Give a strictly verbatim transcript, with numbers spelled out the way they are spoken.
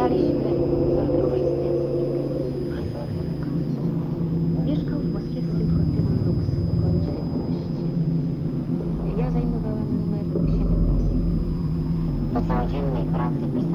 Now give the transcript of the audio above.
Rozmawialiśmy z Olgą Chrzestewskim. Mieszkał w moskiewskim hotelu Lux w kącie jedenaście. Ja zajmowałam numer siedemnaście. Do całodziennej pracy pisał